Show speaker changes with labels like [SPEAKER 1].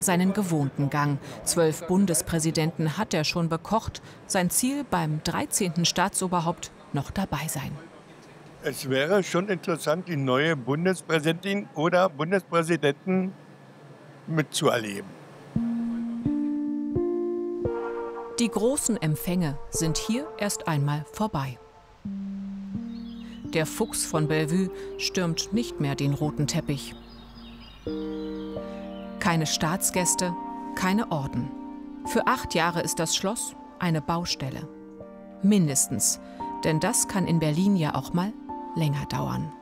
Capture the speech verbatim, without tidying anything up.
[SPEAKER 1] seinen gewohnten Gang. Zwölf Bundespräsidenten hat er schon bekocht. Sein Ziel beim dreizehnten Staatsoberhaupt noch dabei sein.
[SPEAKER 2] Es wäre schon interessant, die neue Bundespräsidentin oder Bundespräsidenten mitzuerleben.
[SPEAKER 1] Die großen Empfänge sind hier erst einmal vorbei. Der Fuchs von Bellevue stürmt nicht mehr den roten Teppich. Keine Staatsgäste, keine Orden. Für acht Jahre ist das Schloss eine Baustelle. Mindestens, denn das kann in Berlin ja auch mal länger dauern.